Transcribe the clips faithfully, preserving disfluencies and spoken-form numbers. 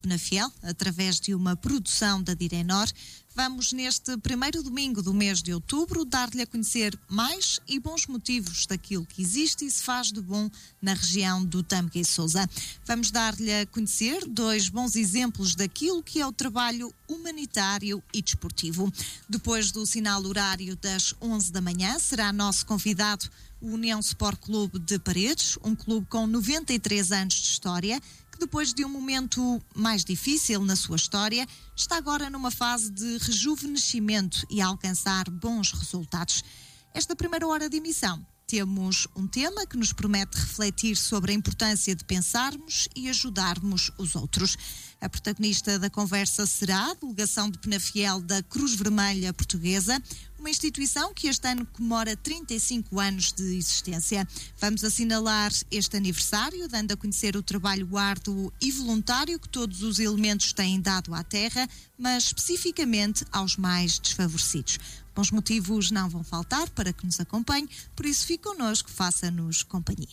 Penafiel, através de uma produção da Direnor. Vamos, neste primeiro domingo do mês de outubro, dar-lhe a conhecer mais e bons motivos daquilo que existe e se faz de bom na região do Tâmega e Sousa. Vamos dar-lhe a conhecer dois bons exemplos daquilo que é o trabalho humanitário e desportivo. Depois do sinal horário das onze da manhã, será nosso convidado o União Sport Clube de Paredes, um clube com noventa e três anos de história, que depois de um momento mais difícil na sua história, está agora numa fase de rejuvenescimento e a alcançar bons resultados. Esta primeira hora de emissão temos um tema que nos promete refletir sobre a importância de pensarmos e ajudarmos os outros. A protagonista da conversa será a delegação de Penafiel da Cruz Vermelha Portuguesa, uma instituição que este ano comemora trinta e cinco anos de existência. Vamos assinalar este aniversário, dando a conhecer o trabalho árduo e voluntário que todos os elementos têm dado à terra, mas especificamente aos mais desfavorecidos. Bons motivos não vão faltar para que nos acompanhe, por isso fique connosco, faça-nos companhia.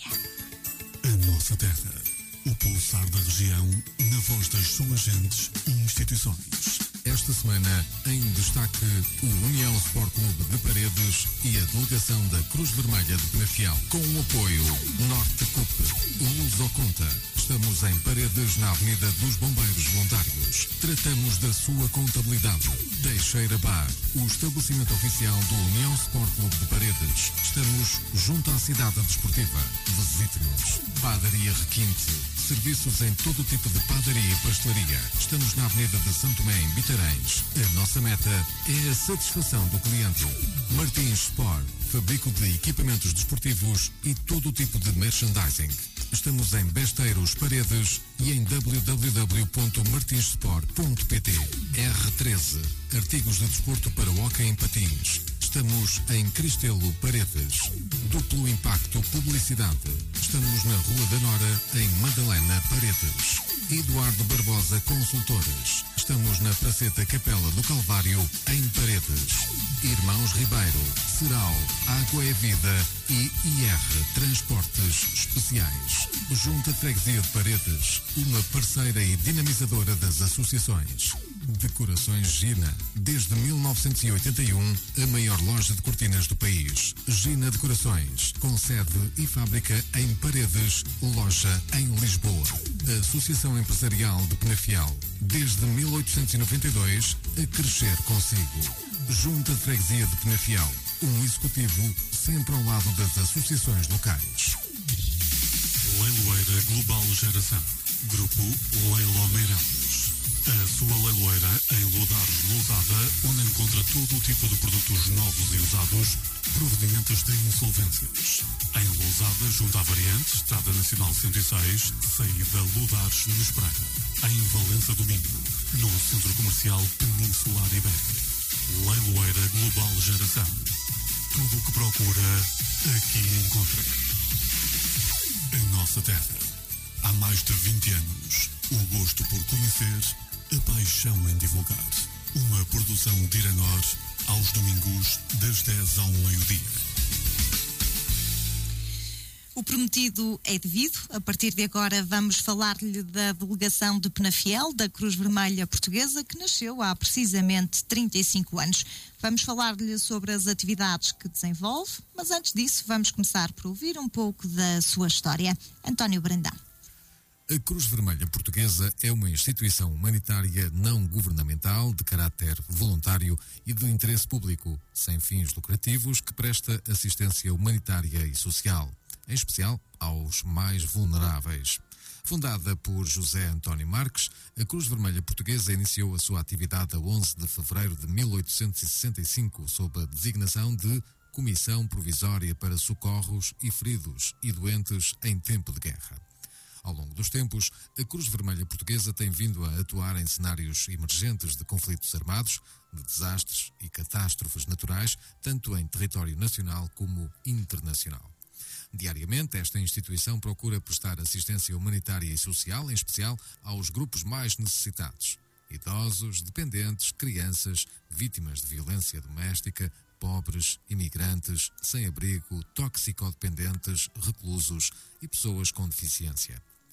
A nossa terra, o pulsar da região, na voz das suas gentes e instituições. Esta semana, em destaque, o União Sport Clube de Paredes e a delegação da Cruz Vermelha de Penafiel, com o apoio Norte Cup, Luz ao Conta. Estamos em Paredes, na Avenida dos Bombeiros Voluntários. Tratamos da sua contabilidade. Teixeira Bar, o estabelecimento oficial do União Sport Clube de Paredes. Estamos junto à cidade desportiva. Visite-nos. Padaria Requinte. Serviços em todo tipo de padaria e pastelaria. Estamos na Avenida de São Tomé, em Bitarães. A nossa meta é a satisfação do cliente. Martins Sport, fabrico de equipamentos desportivos e todo tipo de merchandising. Estamos em Besteiros, Paredes e em w w w ponto martins sport ponto p t. R treze, artigos de desporto para hóquei em patins. Estamos em Cristelo, Paredes. Duplo Impacto Publicidade. Estamos na Rua da Nora, em Madalena, Paredes. Eduardo Barbosa Consultores. Estamos na Praceta Capela do Calvário, em Paredes. Irmãos Ribeiro, Ceral, Água é Vida e I R Transportes Especiais. Junta de Freguesia de Paredes, uma parceira e dinamizadora das associações. Decorações Gina, desde mil novecentos e oitenta e um, a maior loja de cortinas do país. Gina Decorações, com sede e fábrica em Paredes, loja em Lisboa. A Associação Empresarial de Penafiel, desde mil oitocentos e noventa e dois, a crescer consigo. Junta de Freguesia de Penafiel, um executivo sempre ao lado das associações locais. Leiloeira Global Geração, Grupo Leiló Meireles. A sua leiloeira em Lodares, Lousada, onde encontra todo o tipo de produtos novos e usados provenientes de insolvências. Em Lousada, junto à Variante, Estrada Nacional cento e seis, saída Lodares no Espreita. Em Valença do Minho, no Centro Comercial Peninsular Ibérico. Leiloeira Global Geração. Tudo o que procura, aqui encontra. Em nossa terra, há mais de vinte anos, o gosto por conhecer, a paixão em divulgar. Uma produção de Direnor, aos domingos, das dez ao meio-dia. O prometido é devido. A partir de agora vamos falar-lhe da delegação de Penafiel, da Cruz Vermelha Portuguesa, que nasceu há precisamente trinta e cinco anos. Vamos falar-lhe sobre as atividades que desenvolve, mas antes disso vamos começar por ouvir um pouco da sua história. António Brandão. A Cruz Vermelha Portuguesa é uma instituição humanitária não governamental de caráter voluntário e de interesse público, sem fins lucrativos, que presta assistência humanitária e social, em especial aos mais vulneráveis. Fundada por José António Marques, a Cruz Vermelha Portuguesa iniciou a sua atividade a onze de fevereiro de mil oitocentos e sessenta e cinco, sob a designação de Comissão Provisória para Socorros e Feridos e Doentes em Tempo de Guerra. Ao longo dos tempos, a Cruz Vermelha Portuguesa tem vindo a atuar em cenários emergentes de conflitos armados, de desastres e catástrofes naturais, tanto em território nacional como internacional. Diariamente, esta instituição procura prestar assistência humanitária e social, em especial aos grupos mais necessitados: idosos, dependentes, crianças, vítimas de violência doméstica, pobres, imigrantes, sem-abrigo, toxicodependentes, reclusos e pessoas com deficiência.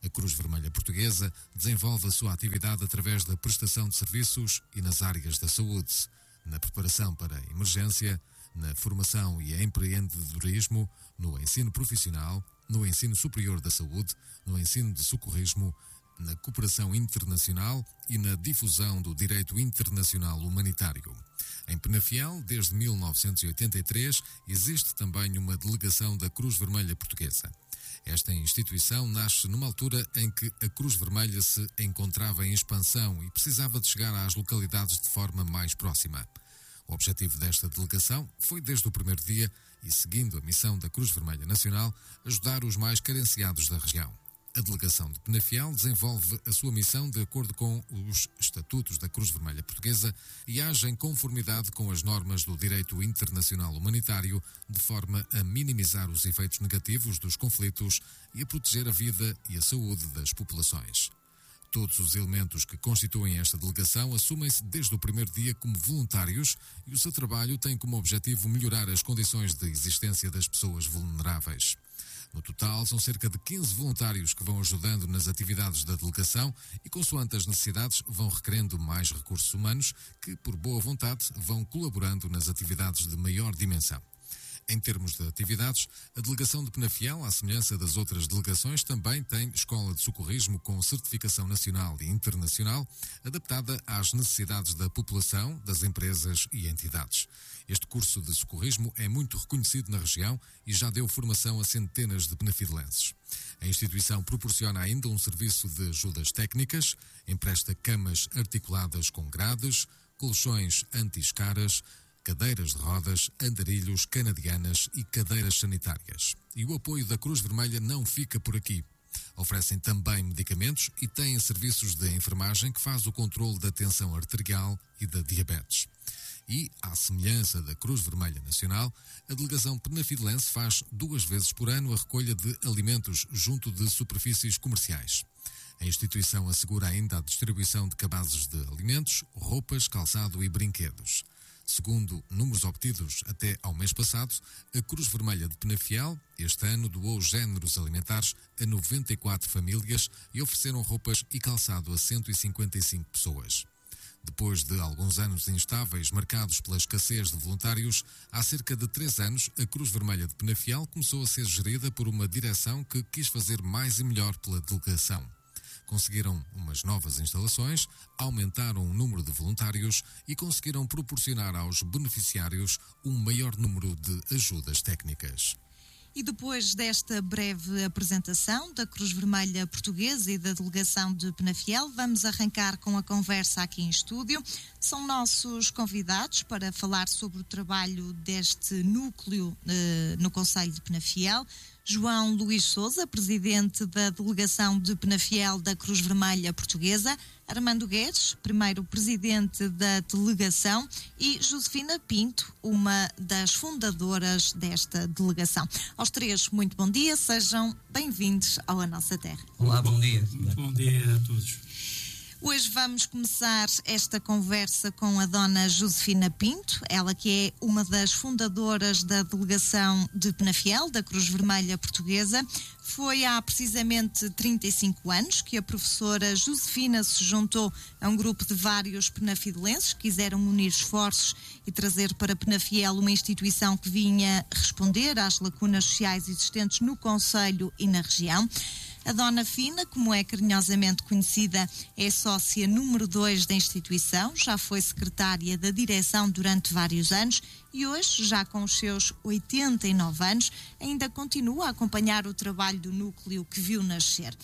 A Cruz Vermelha Portuguesa desenvolve a sua atividade através da prestação de serviços e nas áreas da saúde, na preparação para a emergência, na formação e empreendedorismo, no ensino profissional, no ensino superior da saúde, no ensino de socorrismo, na cooperação internacional e na difusão do direito internacional humanitário. Em Penafiel, desde mil novecentos e oitenta e três, existe também uma delegação da Cruz Vermelha Portuguesa. Esta instituição nasce numa altura em que a Cruz Vermelha se encontrava em expansão e precisava de chegar às localidades de forma mais próxima. O objetivo desta delegação foi, desde o primeiro dia, e seguindo a missão da Cruz Vermelha Nacional, ajudar os mais carenciados da região. A delegação de Penafiel desenvolve a sua missão de acordo com os estatutos da Cruz Vermelha Portuguesa e age em conformidade com as normas do direito internacional humanitário, de forma a minimizar os efeitos negativos dos conflitos e a proteger a vida e a saúde das populações. Todos os elementos que constituem esta delegação assumem-se desde o primeiro dia como voluntários e o seu trabalho tem como objetivo melhorar as condições de existência das pessoas vulneráveis. No total, são cerca de quinze voluntários que vão ajudando nas atividades da delegação e, consoante as necessidades, vão requerendo mais recursos humanos que, por boa vontade, vão colaborando nas atividades de maior dimensão. Em termos de atividades, a delegação de Penafiel, à semelhança das outras delegações, também tem escola de socorrismo com certificação nacional e internacional, adaptada às necessidades da população, das empresas e entidades. Este curso de socorrismo é muito reconhecido na região e já deu formação a centenas de penafidelenses. A instituição proporciona ainda um serviço de ajudas técnicas, empresta camas articuladas com grades, colchões anti-escaras, cadeiras de rodas, andarilhos, canadianas e cadeiras sanitárias. E o apoio da Cruz Vermelha não fica por aqui. Oferecem também medicamentos e têm serviços de enfermagem que faz o controle da tensão arterial e da diabetes. E, à semelhança da Cruz Vermelha Nacional, a delegação penafidelense faz duas vezes por ano a recolha de alimentos junto de superfícies comerciais. A instituição assegura ainda a distribuição de cabazes de alimentos, roupas, calçado e brinquedos. Segundo números obtidos até ao mês passado, a Cruz Vermelha de Penafiel, este ano, doou géneros alimentares a noventa e quatro famílias e ofereceram roupas e calçado a cento e cinquenta e cinco pessoas. Depois de alguns anos instáveis marcados pela escassez de voluntários, há cerca de três anos, a Cruz Vermelha de Penafiel começou a ser gerida por uma direção que quis fazer mais e melhor pela delegação. Conseguiram umas novas instalações, aumentaram o número de voluntários e conseguiram proporcionar aos beneficiários um maior número de ajudas técnicas. E depois desta breve apresentação da Cruz Vermelha Portuguesa e da delegação de Penafiel, vamos arrancar com a conversa aqui em estúdio. São nossos convidados para falar sobre o trabalho deste núcleo eh, no concelho de Penafiel. João Luís Sousa, presidente da delegação de Penafiel da Cruz Vermelha Portuguesa, Armando Guedes, primeiro presidente da delegação, e Josefina Pinto, uma das fundadoras desta delegação. Aos três, muito bom dia, sejam bem-vindos ao A Nossa Terra. Olá, bom dia. Muito bom dia a todos. Hoje vamos começar esta conversa com a dona Josefina Pinto, ela que é uma das fundadoras da delegação de Penafiel, da Cruz Vermelha Portuguesa. Foi há precisamente trinta e cinco anos que a professora Josefina se juntou a um grupo de vários penafidelenses que quiseram unir esforços e trazer para Penafiel uma instituição que vinha responder às lacunas sociais existentes no concelho e na região. A Dona Fina, como é carinhosamente conhecida, é sócia número dois da instituição, já foi secretária da direção durante vários anos e hoje, já com os seus oitenta e nove anos, ainda continua a acompanhar o trabalho do núcleo que viu nascer.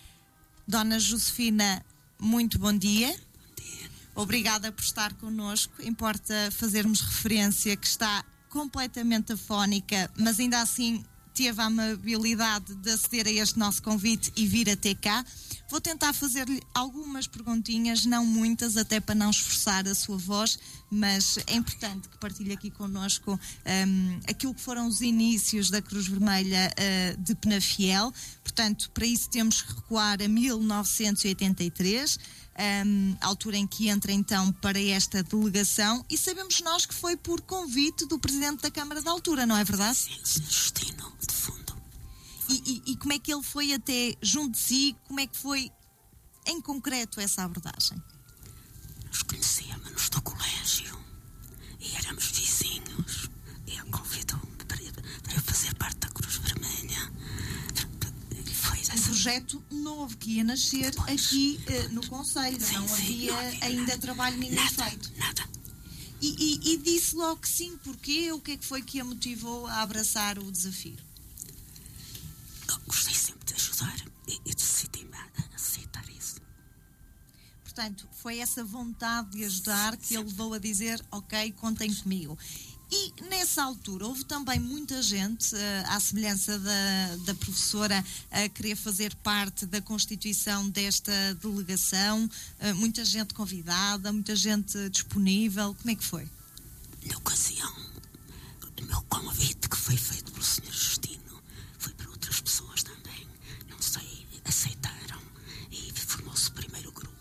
Dona Josefina, muito bom dia. Bom dia. Obrigada por estar connosco. Importa fazermos referência que está completamente afónica, mas ainda assim teve a amabilidade de aceder a este nosso convite e vir até cá. Vou tentar fazer-lhe algumas perguntinhas, não muitas, até para não esforçar a sua voz, mas é importante que partilhe aqui connosco um, aquilo que foram os inícios da Cruz Vermelha uh, de Penafiel. Portanto, para isso temos que recuar a mil novecentos e oitenta e três, um, altura em que entra então para esta delegação, e sabemos nós que foi por convite do Presidente da Câmara da altura, não é verdade? Sim, senhor Justino, de fundo. E, e, e como é que ele foi até junto de si? Como é que foi, em concreto, essa abordagem? Nós conhecíamos do colégio e éramos vizinhos. Ele convidou-me para, para fazer parte da Cruz Vermelha. Foi um projeto novo que ia nascer Depois, aqui uh, no Conselho. Sim, não, sim, havia não havia ainda nada, trabalho nenhum nada, feito. Nada. E, e, e disse logo que sim. Porquê? O que é que foi que a motivou a abraçar o desafio? Eu gostei sempre de ajudar e, e decidi-me a aceitar isso. Portanto, foi essa vontade de ajudar que ele levou a dizer, ok, contem comigo. E nessa altura houve também muita gente, à semelhança da, da professora, a querer fazer parte da constituição desta delegação, muita gente convidada, muita gente disponível. Como é que foi? Na ocasião, o meu convite que foi feito pelo senhor Justino foi para outras pessoas também. Não sei, aceitaram e formou-se o primeiro grupo.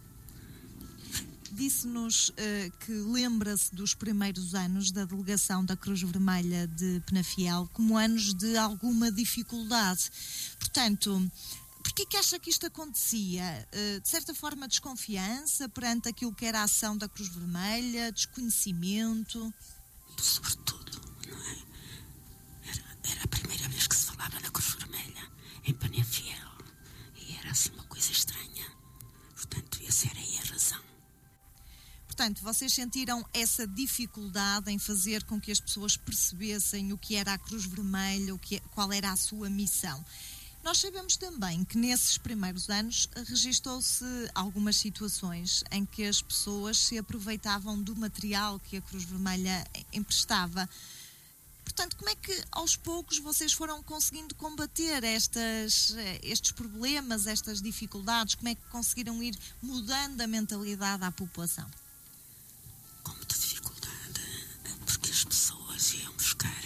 Disse-nos uh, que lembra-se dos primeiros anos da delegação da Cruz Vermelha de Penafiel como anos de alguma dificuldade. Portanto, porquê que acha que isto acontecia? Uh, de certa forma, desconfiança perante aquilo que era a ação da Cruz Vermelha, desconhecimento? Sobretudo, não é? Era, era a primeira vez que se falava na Cruz Vermelha em Penafiel e era assim uma coisa estranha. Portanto, essa era aí a razão. Portanto, vocês sentiram essa dificuldade em fazer com que as pessoas percebessem o que era a Cruz Vermelha, o que, qual era a sua missão. Nós sabemos também que nesses primeiros anos registou-se algumas situações em que as pessoas se aproveitavam do material que a Cruz Vermelha emprestava. Portanto, como é que aos poucos vocês foram conseguindo combater estas, estes problemas, estas dificuldades? Como é que conseguiram ir mudando a mentalidade à população? Com muita dificuldade, porque as pessoas iam buscar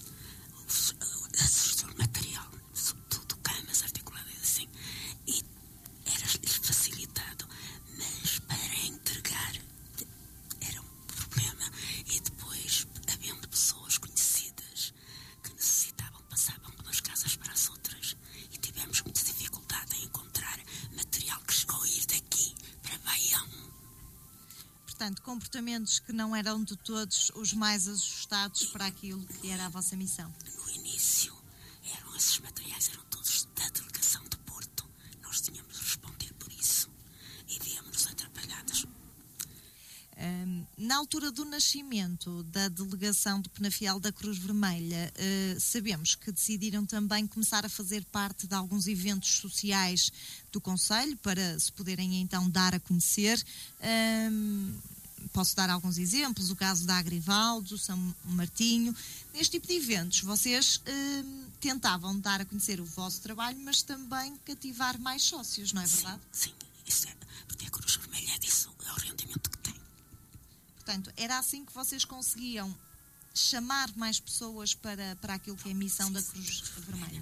o material, sobretudo camas articuladas assim, e era-lhes facilitado, mas para entregar era um problema. E depois, havendo pessoas conhecidas que necessitavam, passavam de umas casas para as outras, e tivemos muita dificuldade em encontrar material que chegou a ir daqui para Baião. Portanto, comportamentos que não eram de todos os mais ajustados para aquilo que era a vossa missão. No início, eram esses materiais eram todos da delegação de Porto. Nós tínhamos de responder por isso e víamos-nos atrapalhadas. Um, na altura do nascimento da delegação de Penafiel da Cruz Vermelha, uh, sabemos que decidiram também começar a fazer parte de alguns eventos sociais do Conselho para se poderem então dar a conhecer. Um, posso dar alguns exemplos, o caso da Agrivaldo, São Martinho. Neste tipo de eventos, vocês um, tentavam dar a conhecer o vosso trabalho, mas também cativar mais sócios, não é verdade? Sim, sim, isso é, porque a Cruz Vermelha é disso, é o rendimento que tem. Portanto, era assim que vocês conseguiam chamar mais pessoas para, para aquilo que é a missão da Cruz Vermelha.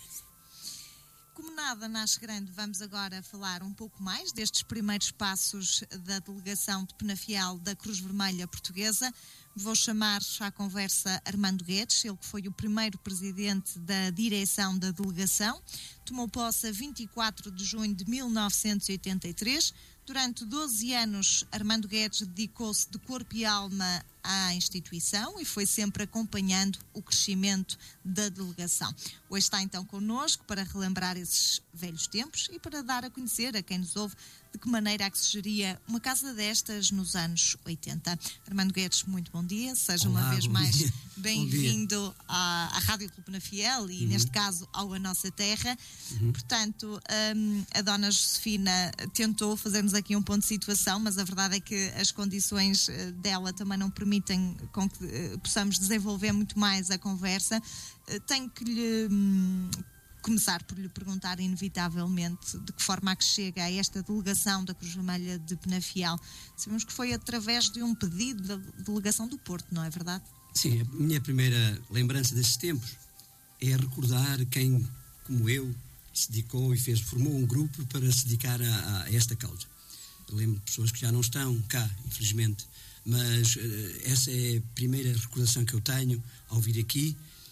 Como nada nasce grande, vamos agora falar um pouco mais destes primeiros passos da delegação de Penafiel da Cruz Vermelha Portuguesa. Vou chamar à conversa Armando Guedes, ele que foi o primeiro presidente da direção da delegação. Tomou posse a vinte e quatro de junho de mil novecentos e oitenta e três. Durante doze anos, Armando Guedes dedicou-se de corpo e alma à instituição e foi sempre acompanhando o crescimento da delegação. Hoje está então connosco para relembrar esses velhos tempos e para dar a conhecer a quem nos ouve de que maneira é que se geria uma casa destas nos anos oitenta. Armando Guedes, muito bom dia. Seja Olá, uma vez mais dia. bem-vindo à, à Rádio Clube Penafiel e, uhum. neste caso, ao A Nossa Terra. Uhum. Portanto, um, a dona Josefina tentou fazer-nos aqui um ponto de situação, mas a verdade é que as condições dela também não permitem com que uh, possamos desenvolver muito mais a conversa. Uh, tenho que lhe... Um, começar por lhe perguntar, inevitavelmente, de que forma é que chega a esta delegação da Cruz Vermelha de Penafiel. Sabemos que foi através de um pedido da delegação do Porto, não é verdade? Sim, a minha primeira lembrança desses tempos é recordar quem, como eu, se dedicou e fez, formou um grupo para se dedicar a, a esta causa. Eu lembro de pessoas que já não estão cá, infelizmente, mas uh, essa é a primeira recordação que eu tenho ao vir aqui,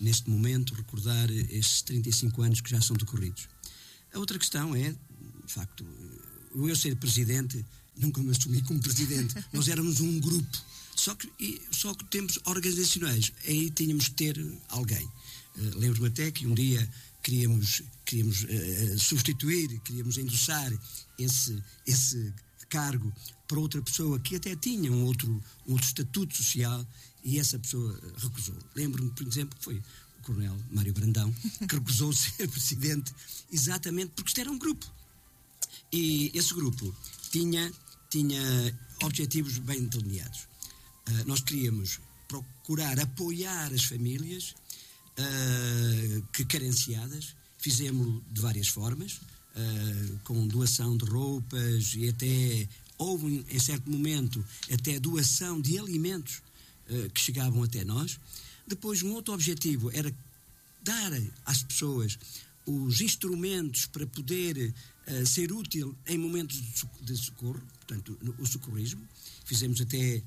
neste momento, recordar estes trinta e cinco anos que já são decorridos. A outra questão é, de facto, eu ser presidente, nunca me assumi como presidente. Nós éramos um grupo, só que, só que temos organizacionais, aí tínhamos que ter alguém. Uh, lembro-me até que um dia queríamos, queríamos uh, substituir, queríamos endossar esse, esse cargo para outra pessoa que até tinha um outro, um outro estatuto social, e essa pessoa recusou. Lembro-me, por exemplo, que foi o coronel Mário Brandão, que recusou ser presidente exatamente porque isto era um grupo. E esse grupo tinha, tinha objetivos bem delineados. Uh, nós queríamos procurar apoiar as famílias uh, que carenciadas, fizemos de várias formas, uh, com doação de roupas e até houve, em certo momento, até doação de alimentos uh, que chegavam até nós. Depois, um outro objetivo era dar às pessoas os instrumentos para poder uh, ser útil em momentos de socorro, portanto, o socorrismo. Fizemos até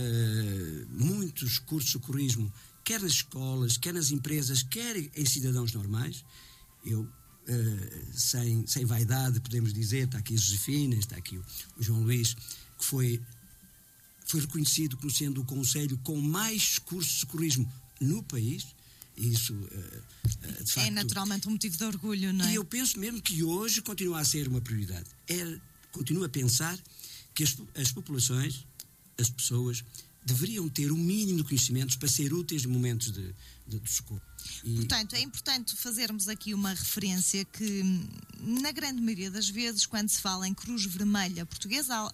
uh, muitos cursos de socorrismo, quer nas escolas, quer nas empresas, quer em cidadãos normais. Eu, uh, sem, sem vaidade, podemos dizer, está aqui a Josefina, está aqui o, o João Luís, que foi, foi reconhecido como sendo o conselho com mais cursos de socorrismo no país. Isso, uh, uh, de facto, é naturalmente um motivo de orgulho, não é? E eu penso mesmo que hoje continua a ser uma prioridade. É, continuo a pensar que as, as populações, as pessoas, deveriam ter o mínimo de conhecimentos para ser úteis em momentos de, de, de socorro. E... Portanto, é importante fazermos aqui uma referência que, na grande maioria das vezes, quando se fala em Cruz Vermelha Portuguesa, a, a,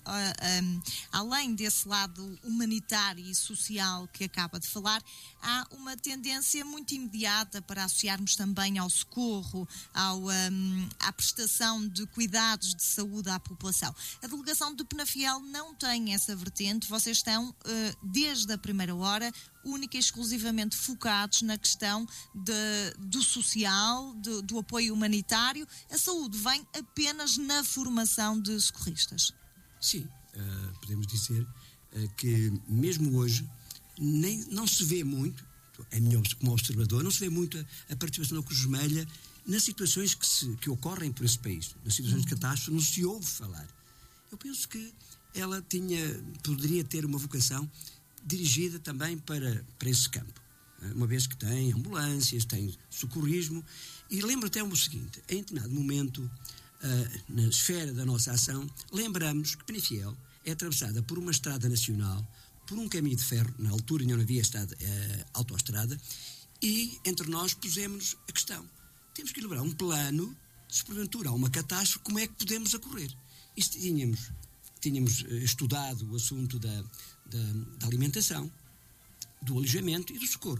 a, além desse lado humanitário e social que acaba de falar, há uma tendência muito imediata para associarmos também ao socorro, ao, um, à prestação de cuidados de saúde à população. A delegação de Penafiel não tem essa vertente. Vocês estão, uh, desde a primeira hora, única e exclusivamente focados na questão de, do social, de, do apoio humanitário. A saúde vem apenas na formação de socorristas. Sim, uh, podemos dizer uh, que mesmo hoje nem, não se vê muito, é minha, como observador, não se vê muito a, a participação da Cruz Vermelha nas situações que, se, que ocorrem por esse país, nas situações de catástrofe, não se ouve falar. Eu penso que ela tinha, poderia ter uma vocação dirigida também para, para esse campo, uma vez que tem ambulâncias, tem socorrismo. E lembro até o seguinte: em determinado momento, uh, na esfera da nossa ação, lembramos que Penafiel é atravessada por uma estrada nacional, por um caminho de ferro, na altura ainda não havia estrada, uh, autoestrada, e entre nós pusemos a questão: temos que elaborar um plano, se porventura há uma catástrofe, como é que podemos acorrer? Isto tínhamos, tínhamos uh, estudado o assunto da Da, da alimentação, do alojamento e do socorro.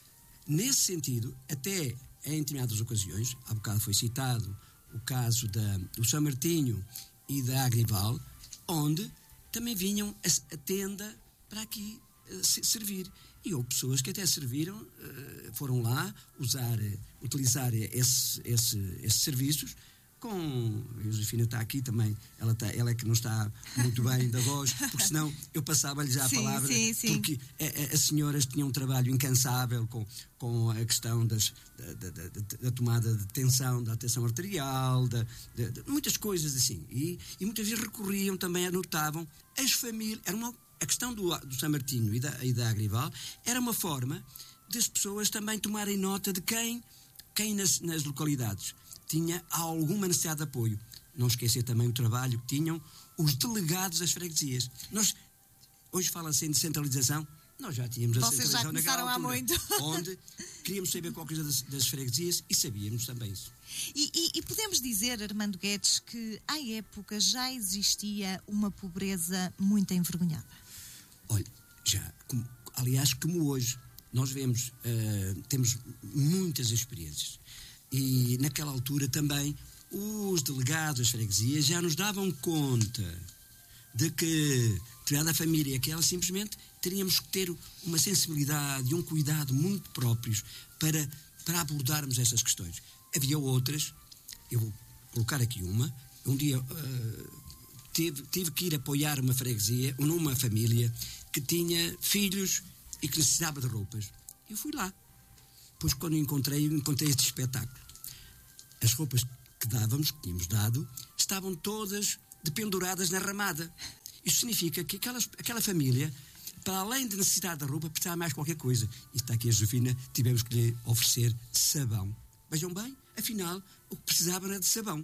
Nesse sentido, até em determinadas ocasiões, há bocado foi citado o caso da, do São Martinho e da Agrival, onde também vinham a, a tenda para aqui uh, servir. E houve pessoas que até serviram, uh, foram lá usar, uh, utilizar esse, esse, esses serviços. Com a Josefina está aqui também, ela, está, ela é que não está muito bem da voz, porque senão eu passava-lhe já a sim, palavra, sim, sim. Porque as senhoras tinham um trabalho incansável com, com a questão das, da, da, da, da tomada de tensão, da tensão arterial, da, de, de, muitas coisas assim. E, e muitas vezes recorriam também, anotavam as famílias. Era uma, a questão do, do São Martinho e da, e da Agrival era uma forma das pessoas também tomarem nota de quem, quem nas, nas localidades tinha alguma necessidade de apoio. Não esquecer também o trabalho que tinham os delegados das freguesias. Nós, hoje fala-se em descentralização, nós já tínhamos a Vocês centralização naquela altura, há muito. onde queríamos saber qualquer coisa das, das freguesias e sabíamos também isso. E, e, e podemos dizer, Armando Guedes, que à época já existia uma pobreza muito envergonhada? Olha, já, como, aliás, como hoje, nós vemos, uh, temos muitas experiências. E naquela altura também os delegados das freguesias já nos davam conta de que, tirada a família, que ela simplesmente teríamos que ter uma sensibilidade e um cuidado muito próprios para, para abordarmos essas questões. Havia outras, eu vou colocar aqui uma, um dia uh, tive, tive que ir apoiar uma freguesia, numa família que tinha filhos e que necessitava de roupas. Eu fui lá. Depois, quando encontrei, encontrei este espetáculo. As roupas que dávamos, que tínhamos dado, estavam todas dependuradas na ramada. Isso significa que aquelas, aquela família, para além de necessidade da roupa, precisava mais qualquer coisa. E está aqui a Josefina, tivemos que lhe oferecer sabão. Vejam bem, afinal, o que precisava era de sabão.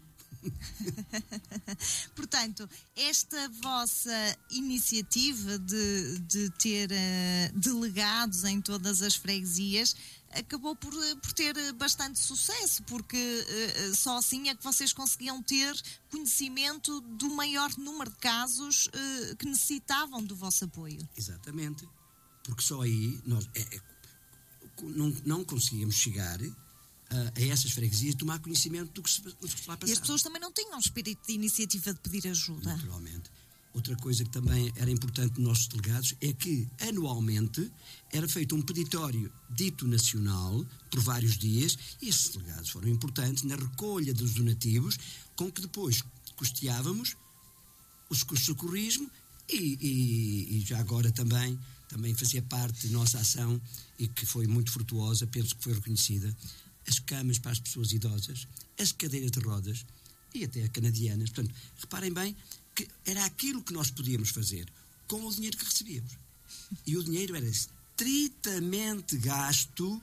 Portanto, esta vossa iniciativa de, de ter uh, delegados em todas as freguesias acabou por, por ter bastante sucesso, porque uh, só assim é que vocês conseguiam ter conhecimento do maior número de casos uh, que necessitavam do vosso apoio. Exatamente, porque só aí nós é, é, não, não conseguíamos chegar a essas freguesias, tomar conhecimento do que se, do que se lá passava. E as pessoas também não tinham espírito de iniciativa de pedir ajuda. Naturalmente. Outra coisa que também era importante nos nossos delegados é que, anualmente, era feito um peditório dito nacional por vários dias, e esses delegados foram importantes na recolha dos donativos, com que depois custeávamos o socorrismo e, e, e já agora também, também fazia parte da nossa ação, e que foi muito frutuosa, penso que foi reconhecida, as camas para as pessoas idosas, as cadeiras de rodas e até as canadianas. Portanto, reparem bem que era aquilo que nós podíamos fazer com o dinheiro que recebíamos. E o dinheiro era estritamente gasto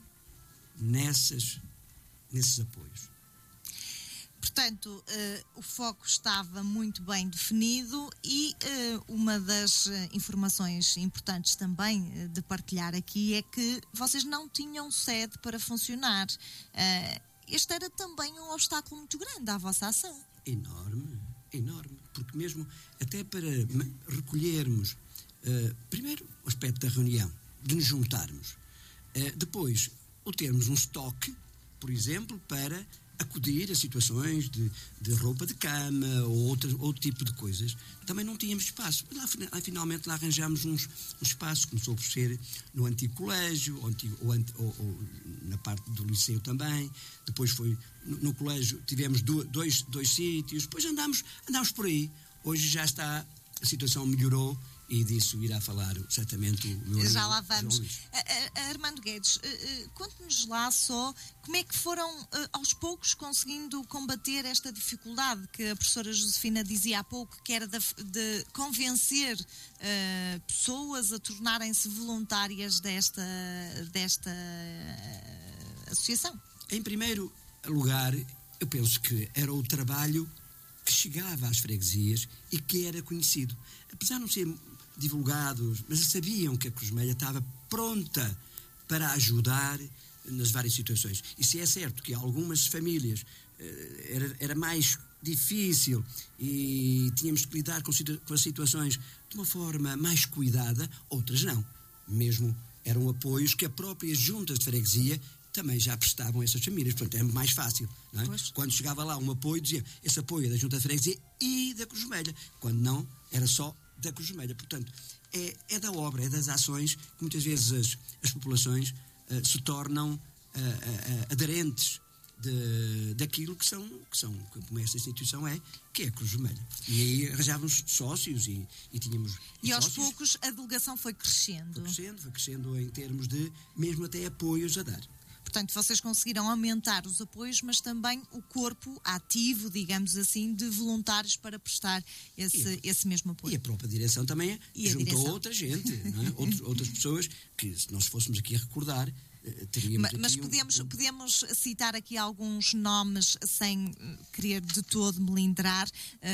nessas, nesses apoios. Portanto, uh, o foco estava muito bem definido e uh, uma das uh, informações importantes também uh, de partilhar aqui é que vocês não tinham sede para funcionar. Uh, este era também um obstáculo muito grande à vossa ação. Enorme, enorme, porque mesmo até para recolhermos, uh, primeiro o aspecto da reunião, de nos juntarmos, uh, depois o termos um estoque, por exemplo, para acudir a situações de, de roupa de cama ou outro, outro tipo de coisas, também não tínhamos espaço. Lá, finalmente lá arranjámos uns, um espaço, começou por ser no antigo colégio, ou, antigo, ou, ou, ou na parte do liceu também, depois foi no, no colégio, tivemos do, dois, dois sítios, depois andámos, andámos por aí. Hoje já está, a situação melhorou, e disso irá falar certamente o meu Já lá vamos. João Luís. A, a, a Armando Guedes, uh, uh, conte-nos lá só como é que foram uh, aos poucos conseguindo combater esta dificuldade que a professora Josefina dizia há pouco, que era de, de convencer uh, pessoas a tornarem-se voluntárias desta, desta uh, associação. Em primeiro lugar, eu penso que era o trabalho que chegava às freguesias e que era conhecido. Apesar de não ser divulgados, mas sabiam que a Cruz Vermelha estava pronta para ajudar nas várias situações. E se é certo que algumas famílias eh, era, era mais difícil e tínhamos que lidar com, com as situações de uma forma mais cuidada, outras não. Mesmo eram apoios que a própria junta de freguesia também já prestavam a essas famílias, portanto é mais fácil, não é? Quando chegava lá um apoio, dizia, esse apoio é da junta de freguesia e da Cruz Vermelha, quando não, era só da Cruz Vermelha. Portanto, é, é da obra, é das ações que muitas vezes as, as populações uh, se tornam uh, uh, aderentes de, daquilo que são, que são, como esta instituição é, que é a Cruz Vermelha. E aí arranjávamos sócios e, e tínhamos... E aos sócios. poucos a delegação foi crescendo. Foi crescendo, foi crescendo em termos de, mesmo até apoios a dar. Portanto, vocês conseguiram aumentar os apoios, mas também o corpo ativo, digamos assim, de voluntários para prestar esse, e, esse mesmo apoio. E a própria direção também e juntou outra gente, não é? Outro, outras pessoas que, se nós fôssemos aqui a recordar, teríamos mas, mas aqui podemos, um, um... podemos citar aqui alguns nomes sem querer de todo melindrar,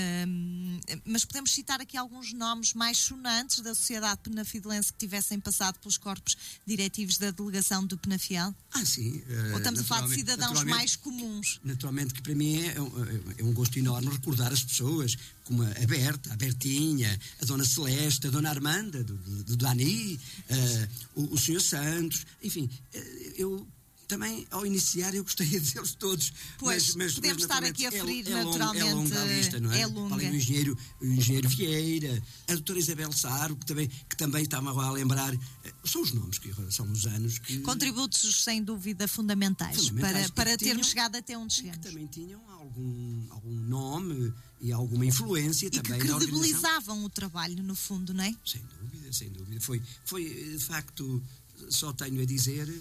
um, mas podemos citar aqui alguns nomes mais sonantes da sociedade penafidelense que tivessem passado pelos corpos diretivos da delegação do Penafiel? Ah, sim. Uh, Ou estamos a falar de cidadãos mais comuns? Naturalmente que para mim é um, é um gosto enorme recordar as pessoas como a Berta, a Bertinha, a Dona Celeste, a Dona Armanda, do, do, do Dani, uh, o, o senhor Santos, enfim, eu também, ao iniciar, eu gostaria de dizê-los todos. Pois, mas, mas, podemos mas, estar aqui a ferir, é, é naturalmente. É longa a lista, não é? É longa. Além do engenheiro, o engenheiro Vieira, a doutora Isabel Saro, que também, que também estava a lembrar. São os nomes que são os anos que... Contributos, sem dúvida, fundamentais, fundamentais para, para termos chegado até onde chegamos. Que também tinham algum, algum nome e alguma influência e também que na credibilizavam o trabalho, no fundo, não é? Sem dúvida, sem dúvida. Foi, foi de facto, só tenho a dizer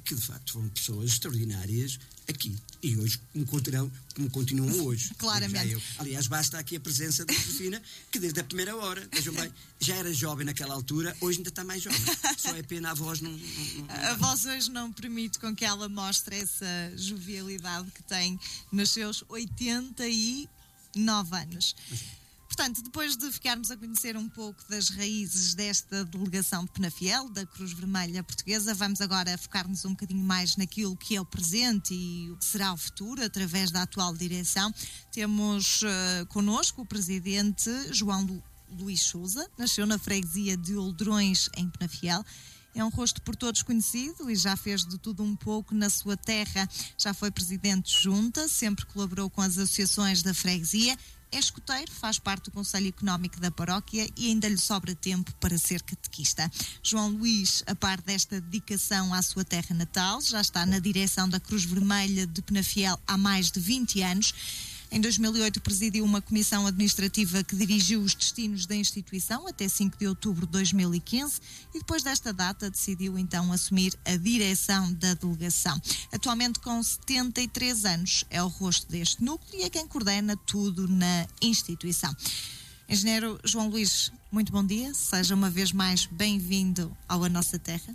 que de facto foram pessoas extraordinárias aqui. E hoje, como continuam, como continuam hoje. Claramente. Eu, aliás, basta aqui a presença da Josefina, que desde a primeira hora, vejam bem, já era jovem naquela altura, hoje ainda está mais jovem. Só é pena a voz não... não, não a voz hoje não permite com que ela mostre essa jovialidade que tem nos seus oitenta e nove anos. Portanto, depois de ficarmos a conhecer um pouco das raízes desta delegação de Penafiel, da Cruz Vermelha Portuguesa, vamos agora focar-nos um bocadinho mais naquilo que é o presente e o que será o futuro, através da atual direção. Temos uh, connosco o presidente João Lu- Luís Sousa, nasceu na freguesia de Oldrões, em Penafiel. É um rosto por todos conhecido e já fez de tudo um pouco na sua terra. Já foi presidente de junta, sempre colaborou com as associações da freguesia. É escoteiro, faz parte do Conselho Económico da paróquia e ainda lhe sobra tempo para ser catequista. João Luís, a par desta dedicação à sua terra natal, já está na direção da Cruz Vermelha de Penafiel há mais de vinte anos. Em dois mil e oito presidiu uma comissão administrativa que dirigiu os destinos da instituição até cinco de outubro de dois mil e quinze e depois desta data decidiu então assumir a direção da delegação. Atualmente com setenta e três anos é o rosto deste núcleo e é quem coordena tudo na instituição. Engenheiro João Luís, muito bom dia, seja uma vez mais bem-vindo ao A Nossa Terra.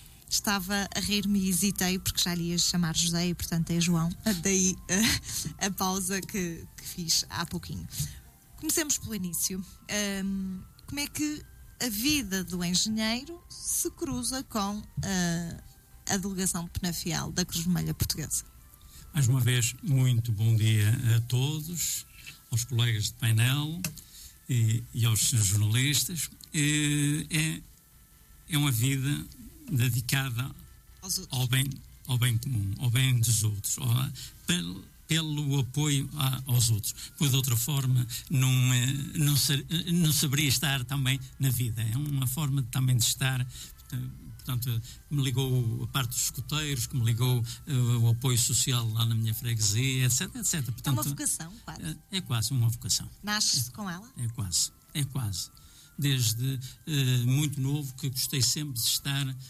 Estava a rir-me e hesitei porque já lhe ia chamar José e portanto é João, daí a, a pausa que, que fiz há pouquinho. Comecemos pelo início. Um, como é que a vida do engenheiro se cruza com uh, a delegação de Penafiel da Cruz Vermelha Portuguesa? Mais uma vez, muito bom dia a todos, aos colegas de painel e, e aos jornalistas. E, é, é uma vida dedicada ao bem, ao bem comum, ao bem dos outros, ao, pelo, pelo apoio a, aos outros. Pois de outra forma não, não, não saberia estar também na vida. É uma forma também de estar. Portanto, que me ligou a parte dos escoteiros, que me ligou uh, o apoio social lá na minha freguesia, etc, etc. Portanto, é uma vocação, quase. É, é quase uma vocação. Nasce-se é, com ela? É quase, é quase. Desde uh, muito novo que gostei sempre de estar uh,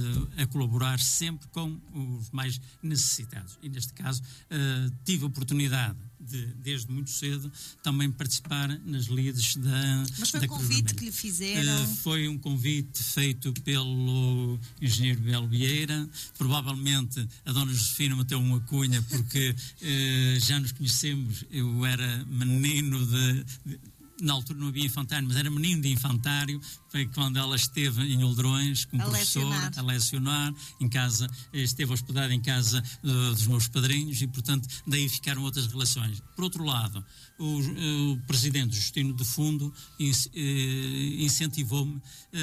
a colaborar sempre com os mais necessitados. E neste caso uh, tive a oportunidade de, desde muito cedo, também participar nas lides da Mas foi da um convite que lhe fizeram? Uh, foi um convite feito pelo engenheiro Belo Vieira. Provavelmente a dona Josefina meteu uma cunha porque uh, já nos conhecemos. Eu era menino de... de na altura não havia infantário, mas era menino de infantário, foi quando ela esteve em Oldrões como professora, a lecionar, em casa, esteve hospedada em casa uh, dos meus padrinhos e, portanto, daí ficaram outras relações. Por outro lado, o, o presidente Justino de Fundo in, uh, incentivou-me uh,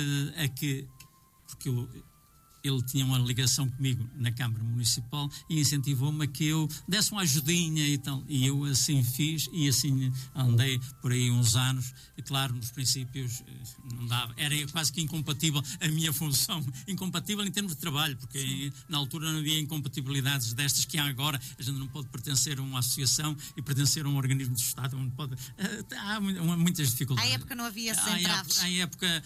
a que, porque eu ele tinha uma ligação comigo na Câmara Municipal e incentivou-me a que eu desse uma ajudinha e tal. E eu assim fiz e assim andei por aí uns anos. E, claro, nos princípios não dava. Era quase que incompatível a minha função. Incompatível em termos de trabalho, porque na altura não havia incompatibilidades destas que há agora. A gente não pode pertencer a uma associação e pertencer a um organismo de Estado. Não pode, há muitas dificuldades. À época não havia sem traves. À época,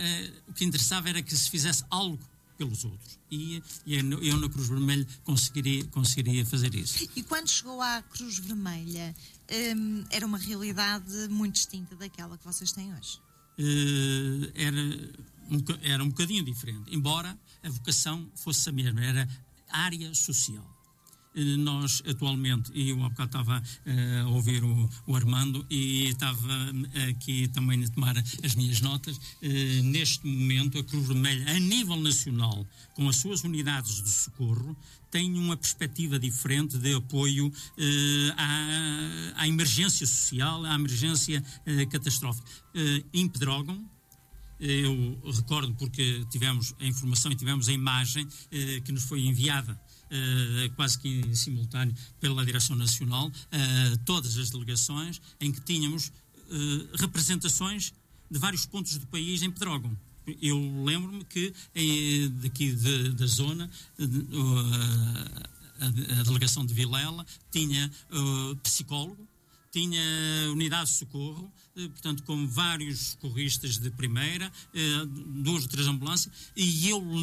o que interessava era que se fizesse algo pelos outros. E, e eu na Cruz Vermelha conseguiria, conseguiria fazer isso. E quando chegou à Cruz Vermelha, hum, era uma realidade muito distinta daquela que vocês têm hoje? Uh, era, um, era um bocadinho diferente, embora a vocação fosse a mesma, era área social. Nós atualmente, e eu há bocado estava uh, a ouvir o, o Armando e estava aqui também a tomar as minhas notas, uh, neste momento a Cruz Vermelha a nível nacional, com as suas unidades de socorro, tem uma perspectiva diferente de apoio uh, à, à emergência social, à emergência uh, catastrófica. Uh, em Pedrógão, eu recordo porque tivemos a informação e tivemos a imagem uh, que nos foi enviada Uh, quase que em simultâneo pela Direção Nacional, uh, todas as delegações em que tínhamos uh, representações de vários pontos do país em Pedrógão. Eu lembro-me que eh, daqui de, da zona uh, a, a delegação de Vilela tinha uh, psicólogo, tinha unidade de socorro, uh, portanto com vários socorristas de primeira, uh, duas ou três ambulâncias, e eu li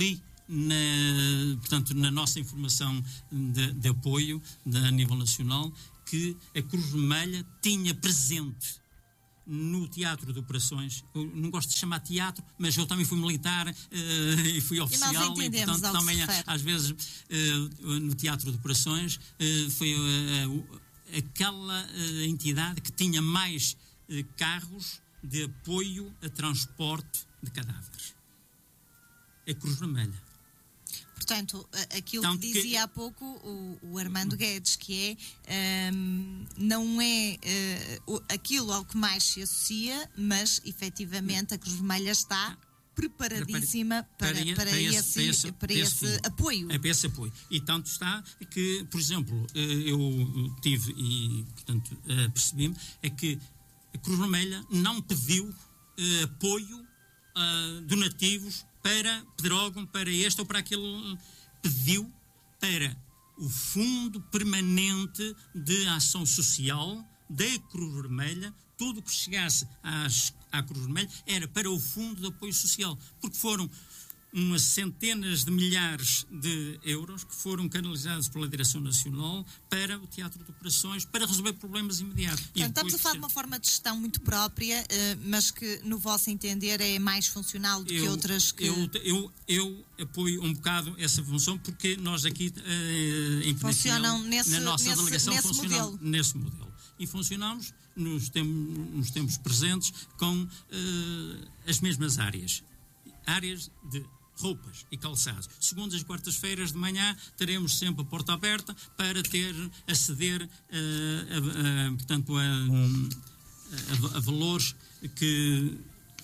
na, portanto, na nossa informação de, de apoio de, a nível nacional, que a Cruz Vermelha tinha presente no teatro de operações, eu não gosto de chamar teatro, mas eu também fui militar uh, e fui oficial, e, nós e portanto também às vezes uh, no teatro de operações uh, foi uh, uh, aquela uh, entidade que tinha mais uh, carros de apoio a transporte de cadáveres. A Cruz Vermelha. Portanto, aquilo Tanto que dizia que... há pouco o, o Armando Guedes, que é, um, não é uh, aquilo ao que mais se associa, mas efetivamente a Cruz Vermelha está preparadíssima para, para, para, para, para esse, esse, esse, para esse, esse apoio. É para esse apoio. E tanto está que, por exemplo, eu tive e, portanto, percebi-me, é que a Cruz Vermelha não pediu uh, apoio uh, donativos para Pedrógão, para este ou para aquele, pediu para o Fundo Permanente de Ação Social da Cruz Vermelha. Tudo o que chegasse às, à Cruz Vermelha era para o Fundo de Apoio Social, porque foram umas centenas de milhares de euros que foram canalizados pela Direção Nacional para o Teatro de Operações, para resolver problemas imediatos. Portanto, estamos a falar de uma forma de gestão muito própria, mas que, no vosso entender, é mais funcional do eu, que outras que... Eu, eu, eu apoio um bocado essa função, porque nós aqui, em funcionam nesse, na nossa nesse, delegação, nesse funcionamos modelo. nesse modelo. E funcionamos nos tempos, nos tempos presentes com uh, as mesmas áreas. Áreas de roupas e calçados. Segundas e quartas-feiras de manhã teremos sempre a porta aberta para ter, aceder uh, a, a, portanto, a, a, a valores que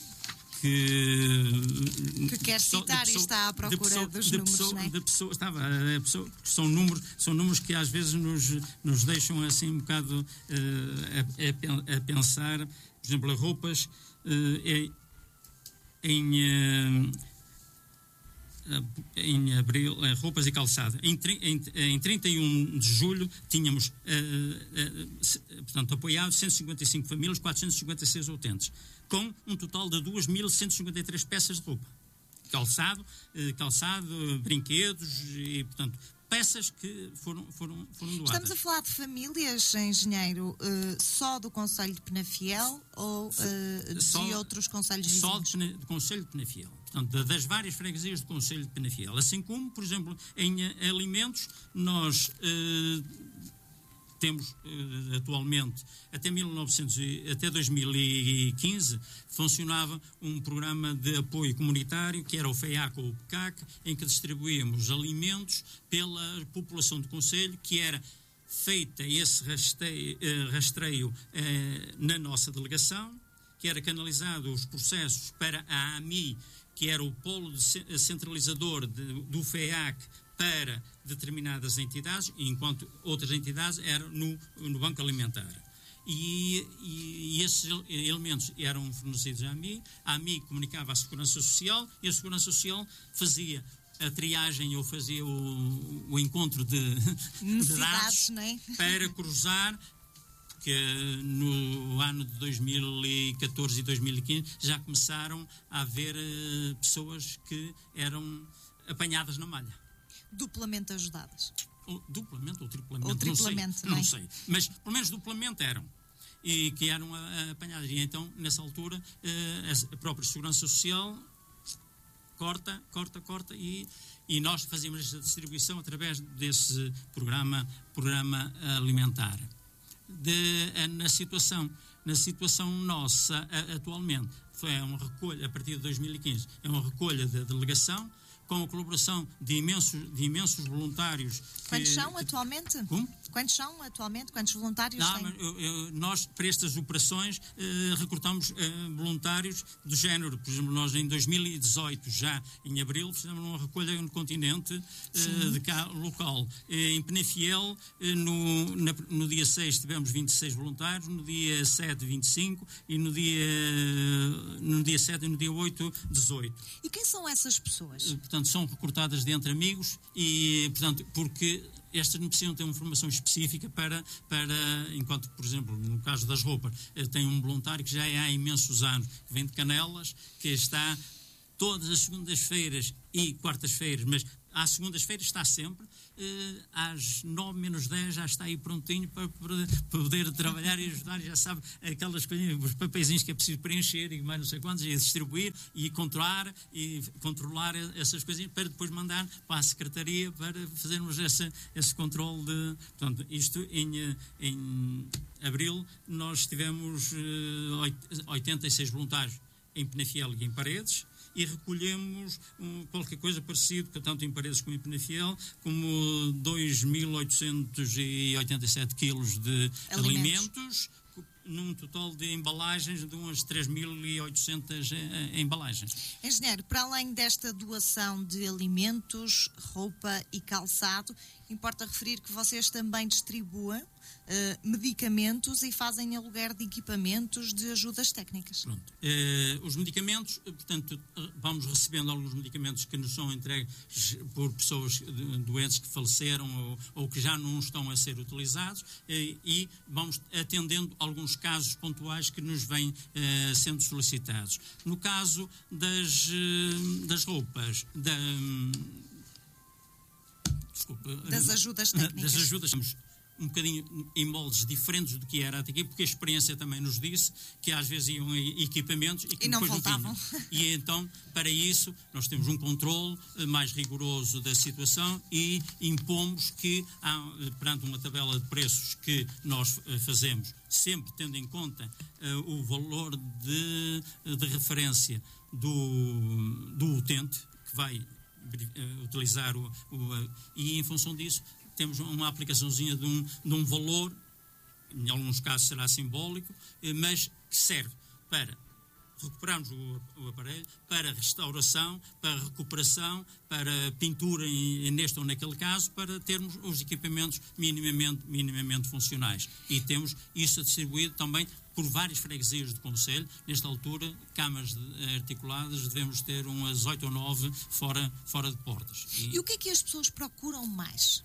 que, que quer citar e está à procura pessoa, dos de números, pessoa, não é? de pessoa, estava, a pessoa, são, números, são números que às vezes nos, nos deixam assim um bocado uh, a, a, a pensar. Por exemplo, roupas uh, em... Uh, em abril, roupas e calçado. Em, em, em trinta e um de julho tínhamos uh, uh, portanto, apoiado cento e cinquenta e cinco famílias, quatrocentos e cinquenta e seis utentes, com um total de duas mil cento e cinquenta e três peças de roupa. Calçado, uh, calçado, uh, brinquedos e, portanto, peças que foram, foram, foram doadas. Estamos a falar de famílias, engenheiro, uh, só do Concelho de Penafiel ou uh, só, de outros concelhos vizinhos? Só do, do Concelho de Penafiel. Portanto, das várias freguesias do Concelho de Penafiel. Assim como, por exemplo, em alimentos, nós uh, temos uh, atualmente, até, mil e novecentos, até dois mil e quinze, funcionava um programa de apoio comunitário, que era o FEAC ou o P C A C, em que distribuíamos alimentos pela população do Concelho, que era feita esse rastreio, uh, rastreio uh, na nossa delegação, que era canalizado os processos para a AMI, que era o polo de centralizador de, do FEAC para determinadas entidades, enquanto outras entidades eram no, no Banco Alimentar. E, e, e esses elementos eram fornecidos à AMI, a AMI comunicava à Segurança Social e a Segurança Social fazia a triagem ou fazia o, o encontro de, de dados, não é? Para cruzar, que no ano de dois mil e catorze e dois mil e quinze já começaram a haver uh, pessoas que eram apanhadas na malha. Duplamente ajudadas. Ou, duplamente ou triplamente, ou triplamente, não sei, não, não sei. Mas pelo menos duplamente eram. E que eram uh, apanhadas. E então, nessa altura, uh, a própria Segurança Social corta, corta, corta e, e nós fazíamos esta distribuição através desse programa, programa alimentar. De, na situação na situação nossa atualmente foi uma recolha a partir de dois mil e quinze, é uma recolha da delegação com a colaboração de imensos, de imensos voluntários. Quantos que, são atualmente? Como? Quantos são atualmente? Quantos voluntários Não, têm? mas eu, eu, nós, para estas operações, eh, recrutamos eh, voluntários do género. Por exemplo, nós em dois mil e dezoito, já em abril, fizemos uma recolha no continente eh, de cá, local. Eh, em Penafiel, eh, no, na, no dia seis tivemos vinte e seis voluntários, no dia sete, vinte e cinco e no dia, no dia sete e no dia oito, dezoito. E quem são essas pessoas? Eh, portanto, são recrutadas de entre amigos e, portanto, porque estas não precisam ter uma formação específica para, para, enquanto, por exemplo, no caso das roupas, tem um voluntário que já é há imensos anos, que vem de Canelas, que está todas as segundas-feiras e quartas-feiras, mas às segundas-feiras está sempre, eh, às nove menos dez já está aí prontinho para, para poder trabalhar e ajudar, e já sabe aquelas coisinhas, os papeizinhos que é preciso preencher e mais não sei quantos, e distribuir e controlar e controlar essas coisinhas para depois mandar para a Secretaria para fazermos esse, esse controle de... Portanto, isto em, em abril nós tivemos eh, oitenta e seis voluntários em Penafiel e em Paredes, e recolhemos um, qualquer coisa parecido, tanto em Paredes como em Penafiel, como dois mil oitocentos e oitenta e sete quilos de alimentos. alimentos, num total de embalagens de umas três mil e oitocentas embalagens. Engenheiro, para além desta doação de alimentos, roupa e calçado, importa referir que vocês também distribuem uh, medicamentos e fazem aluguer de equipamentos de ajudas técnicas. Pronto. Uh, os medicamentos, portanto, vamos recebendo alguns medicamentos que nos são entregues por pessoas doentes que faleceram ou, ou que já não estão a ser utilizados, uh, e vamos atendendo alguns casos pontuais que nos vêm uh, sendo solicitados. No caso das, uh, das roupas, da... Um, Desculpa, das ajudas técnicas. Das ajudas, estamos um bocadinho em moldes diferentes do que era até aqui, porque a experiência também nos disse que às vezes iam equipamentos e que e não depois voltavam. não vinham. E então, para isso, nós temos um controle mais rigoroso da situação e impomos que, perante uma tabela de preços que nós fazemos, sempre tendo em conta uh, o valor de, de referência do, do utente, que vai utilizar o, o, e em função disso temos uma aplicaçãozinha de um, de um valor, em alguns casos será simbólico, mas que serve para recuperarmos o, o aparelho, para restauração, para recuperação, para pintura em, neste ou naquele caso, para termos os equipamentos minimamente, minimamente funcionais. E temos isso distribuído também por várias freguesias do Conselho. Nesta altura, camas articuladas, devemos ter umas oito ou nove fora, fora de portas. E... e o que é que as pessoas procuram mais?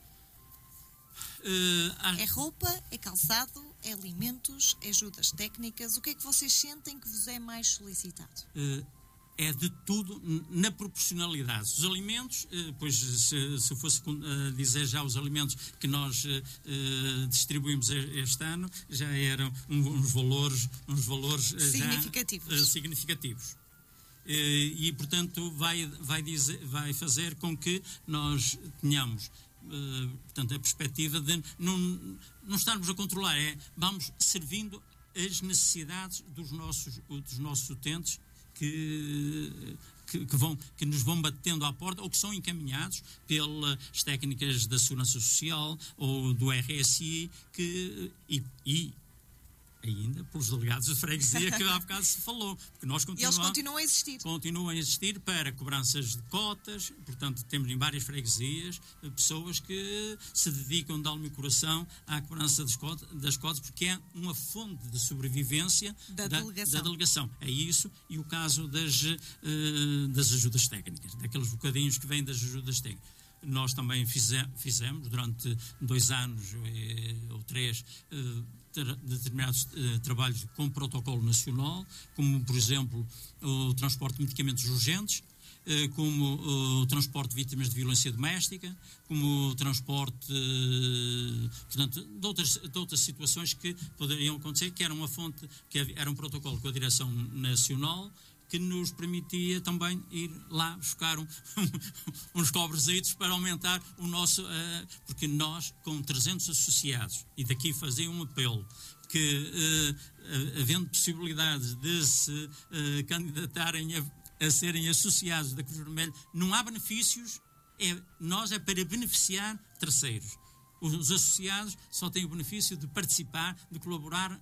Uh, as... É roupa, é calçado, é alimentos, é ajudas técnicas? O que é que vocês sentem que vos é mais solicitado? Uh, é de tudo na proporcionalidade. Os alimentos, pois se, se fosse dizer já os alimentos que nós uh, distribuímos este ano, já eram uns valores, uns valores significativos. Já, uh, significativos. Uh, e, portanto, vai, vai, dizer, vai fazer com que nós tenhamos uh, portanto, a perspectiva de não, não estarmos a controlar, é vamos servindo as necessidades dos nossos, dos nossos utentes, Que, que, que, vão, que nos vão batendo à porta ou que são encaminhados pelas técnicas da Segurança Social ou do R S I que, e, e ainda pelos delegados de freguesia que há bocado se falou. Porque nós continuamos, e eles continuam a existir. Continuam a existir para cobranças de cotas, portanto temos em várias freguesias pessoas que se dedicam de alma e coração à cobrança das cotas, das cotas, porque é uma fonte de sobrevivência da, da, delegação. da delegação. É isso, e o caso das, uh, das ajudas técnicas, daqueles bocadinhos que vêm das ajudas técnicas. Nós também fize, fizemos durante dois anos eh, ou três eh, ter, determinados eh, trabalhos com protocolo nacional, como, por exemplo, o transporte de medicamentos urgentes, eh, como o transporte de vítimas de violência doméstica, como o transporte eh, portanto, de, outras, de outras situações que poderiam acontecer, que era uma fonte, que era um protocolo com a Direção Nacional, que nos permitia também ir lá buscar um, uns cobresitos para aumentar o nosso... Uh, porque nós, com trezentos associados, e daqui fazer um apelo, que uh, havendo possibilidades de se uh, candidatarem a, a serem associados da Cruz Vermelha, não há benefícios, é, nós é para beneficiar terceiros. Os associados só têm o benefício de participar, de colaborar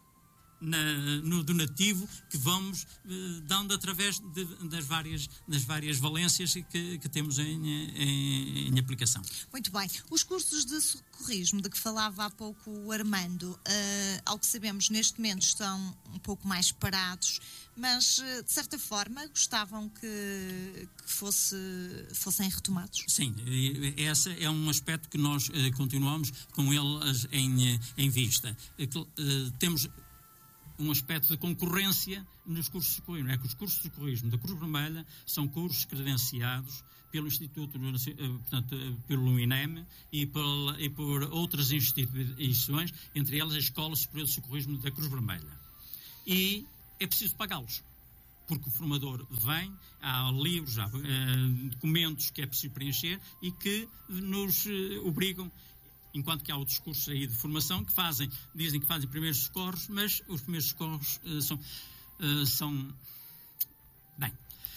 Na, no donativo que vamos eh, dando através de, das, várias, das várias valências que, que temos em, em, em aplicação. Muito bem. Os cursos de socorrismo de que falava há pouco o Armando, uh, ao que sabemos neste momento estão um pouco mais parados, mas uh, de certa forma gostavam que, que fosse, fossem retomados? Sim, esse é um aspecto que nós uh, continuamos com ele em, em vista. Uh, temos um aspecto de concorrência nos cursos de socorrismo. É que os cursos de socorrismo da Cruz Vermelha são cursos credenciados pelo Instituto, portanto, pelo I N E M e por, e por outras instituições, entre elas a Escola Superior de Socorrismo da Cruz Vermelha. E é preciso pagá-los, porque o formador vem, há livros, há uh, documentos que é preciso preencher e que nos uh, obrigam. Enquanto que há outros cursos aí de formação que fazem, dizem que fazem primeiros socorros, mas os primeiros socorros uh, são, uh, são... Bem,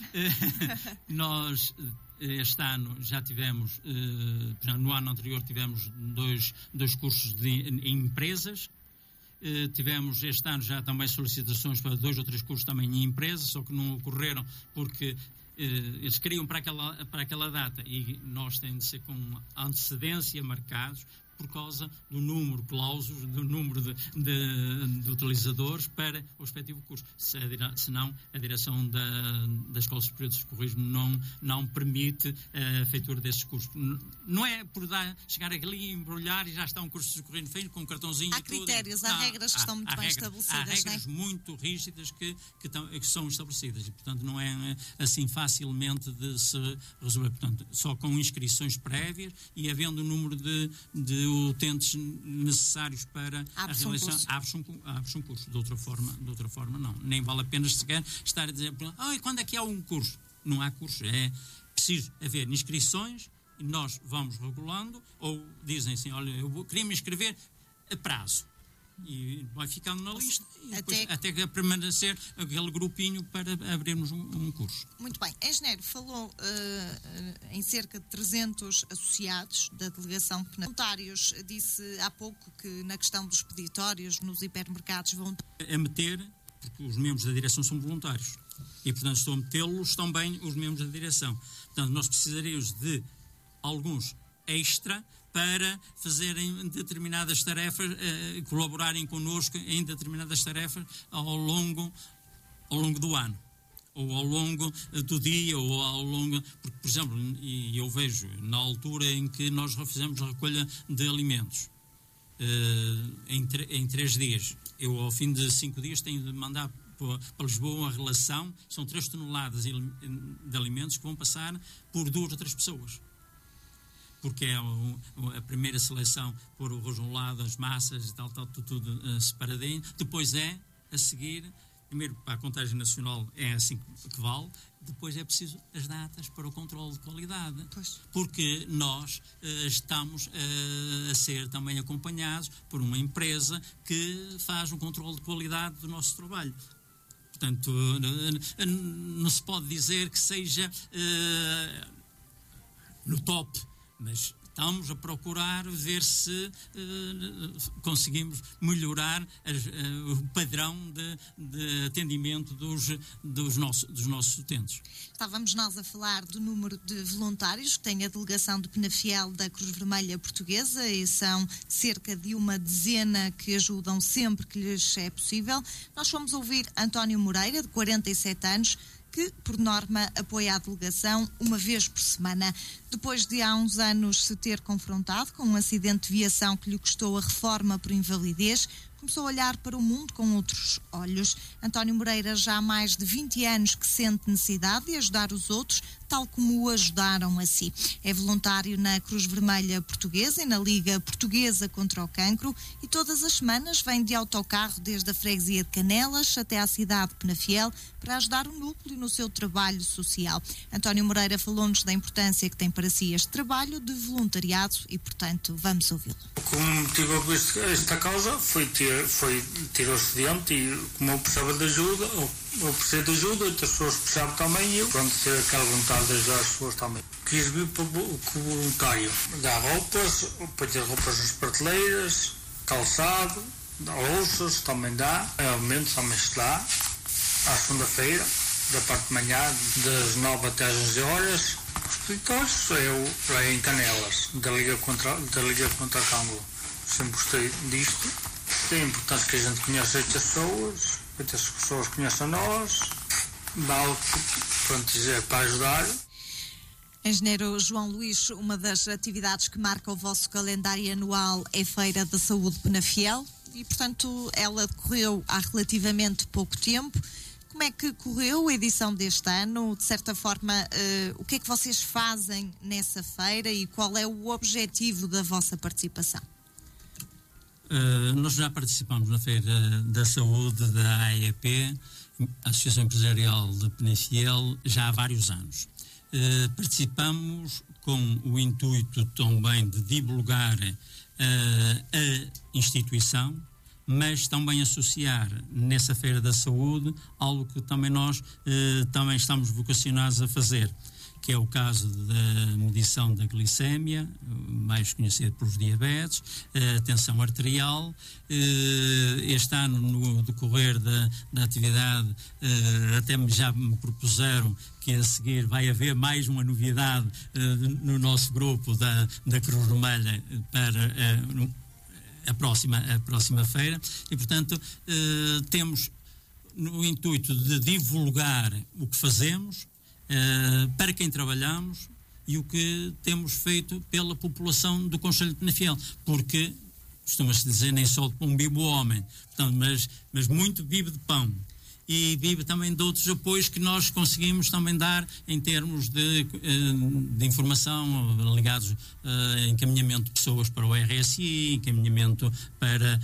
uh, nós este ano já tivemos, uh, no ano anterior tivemos dois, dois cursos de, em empresas, uh, tivemos este ano já também solicitações para dois ou três cursos também em empresas, só que não ocorreram porque... eles queriam para aquela, para aquela data e nós temos de ser com antecedência marcados por causa do número de clausos, do número de, de, de utilizadores para o respectivo curso. Se a, senão, a direção da, da Escola Superior de Socorrismo não, não permite a feitura desses cursos. Não é por dar, chegar ali, embrulhar e já está um curso de socorrismo feito com um cartãozinho há e tudo. Critérios, há não, regras que há, estão muito bem regra, estabelecidas. Há regras não é? muito rígidas que, que, tão, que são estabelecidas e, portanto, não é assim facilmente de se resolver. Portanto, só com inscrições prévias e havendo o número de, de utentes necessários para abre a realização, um abre-se um, abre um curso. De outra forma, de outra forma, não. Nem vale a pena sequer estar a dizer, ah, quando é que há um curso? Não há curso. É preciso haver inscrições e nós vamos regulando, ou dizem assim, olha, eu vou, queria me inscrever a prazo. E vai ficando na lista e depois, até, até que permanecer aquele grupinho para abrirmos um, um curso. Muito bem. Engenheiro, falou uh, em cerca de trezentos associados da delegação voluntários. Disse há pouco que na questão dos peditórios nos hipermercados vão... A meter, porque os membros da direção são voluntários e, portanto, estou a metê-los também os membros da direção. Portanto, nós precisaríamos de alguns extra para fazerem determinadas tarefas, eh, colaborarem connosco em determinadas tarefas ao longo, ao longo do ano, ou ao longo do dia, ou ao longo... Porque, por exemplo, e eu vejo, na altura em que nós fizemos a recolha de alimentos, eh, em, em três dias, eu, ao fim de cinco dias, tenho de mandar para Lisboa uma relação, são três toneladas de alimentos que vão passar por duas ou três pessoas. Porque é o, a primeira seleção por o rojolado, as massas e tal, tal, tudo, tudo uh, separadinho. Depois é, a seguir, primeiro para a contagem nacional é assim que vale, depois é preciso as datas para o controle de qualidade. Pois. Porque nós uh, estamos uh, a ser também acompanhados por uma empresa que faz um controle de qualidade do nosso trabalho. Portanto, uh, não se pode dizer que seja uh, no top, mas estamos a procurar ver se uh, conseguimos melhorar as, uh, o padrão de, de atendimento dos, dos, nosso, dos nossos utentes. Estávamos nós a falar do número de voluntários que tem a delegação de Penafiel da Cruz Vermelha Portuguesa e são cerca de uma dezena que ajudam sempre que lhes é possível. Nós fomos ouvir António Moreira, de quarenta e sete anos, que, por norma, apoia a delegação uma vez por semana. Depois de há uns anos se ter confrontado com um acidente de viação que lhe custou a reforma por invalidez, começou a olhar para o mundo com outros olhos. António Moreira já há mais de vinte anos que sente necessidade de ajudar os outros, tal como o ajudaram a si. É voluntário na Cruz Vermelha Portuguesa e na Liga Portuguesa contra o Cancro e todas as semanas vem de autocarro desde a freguesia de Canelas até à cidade de Penafiel para ajudar o núcleo no seu trabalho social. António Moreira falou-nos da importância que tem para si este trabalho de voluntariado e, portanto, vamos ouvi-lo. Como motivou esta causa foi ter, foi ter o acidente e como eu precisava de ajuda, eu, eu precisei de ajuda, outras pessoas precisavam também e eu, pronto, ter aquela vontade de ajudar as pessoas também. Quis vir para o voluntário, dar roupas, para ter roupas nas prateleiras, calçado, louças também dá, alimentos também se dá, à segunda-feira, da parte de manhã, das nove até às onze horas. Os peditórios eu lá em Canelas, da Liga contra, da Liga contra o Cancro. Sempre gostei disto. É importante que a gente conheça estas pessoas, que estas pessoas conheçam nós, vale pronto, dizer, para ajudar. Engenheiro João Luís, uma das atividades que marca o vosso calendário anual é a Feira da Saúde Penafiel. e, portanto, ela decorreu há relativamente pouco tempo. Como é que correu a edição deste ano? De certa forma, uh, o que é que vocês fazem nessa feira e qual é o objetivo da vossa participação? Uh, nós já participamos na Feira da Saúde da A E P, Associação Empresarial de Penafiel, já há vários anos. Uh, participamos com o intuito também de divulgar uh, a instituição, mas também associar nessa Feira da Saúde algo que também nós eh, também estamos vocacionados a fazer, que é o caso da medição da glicémia, mais conhecido pelos diabetes, a tensão arterial. Eh, este ano, no decorrer da, da atividade, eh, até já me propuseram que a seguir vai haver mais uma novidade eh, no nosso grupo da, da Cruz Vermelha para eh, a próxima, a próxima feira, e portanto eh, temos no intuito de divulgar o que fazemos, eh, para quem trabalhamos e o que temos feito pela população do Concelho de Penafiel, porque costuma-se dizer nem só de pão vive o homem, portanto, mas, mas muito vive de pão. E vive também de outros apoios que nós conseguimos também dar em termos de, de informação ligados a encaminhamento de pessoas para o R S I, encaminhamento para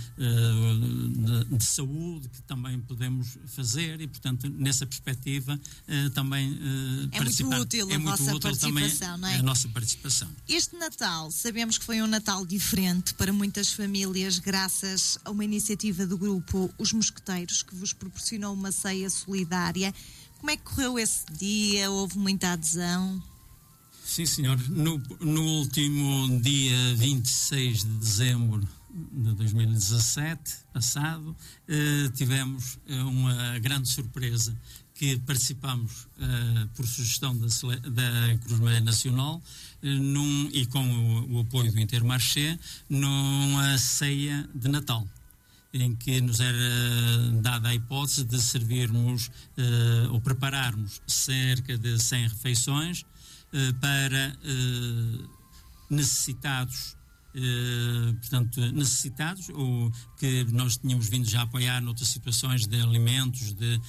de, de saúde, que também podemos fazer, e portanto nessa perspectiva também é participar. Muito útil é a muito vossa útil participação, não é? A nossa participação. Este Natal, sabemos que foi um Natal diferente para muitas famílias, graças a uma iniciativa do grupo Os Mosqueteiros, que vos proporcionou uma ceia solidária. Como é que correu esse dia? Houve muita adesão? Sim, senhor. No, no último dia vinte e seis de dezembro de dois mil e dezassete, passado, eh, tivemos eh, uma grande surpresa, que participamos eh, por sugestão da, da Cruz Vermelha Nacional eh, num, e com o, o apoio do Intermarché, numa ceia de Natal, em que nos era dada a hipótese de servirmos uh, ou prepararmos cerca de cem refeições uh, para uh, necessitados, uh, portanto, necessitados, ou que nós tínhamos vindo já a apoiar noutras situações de alimentos de,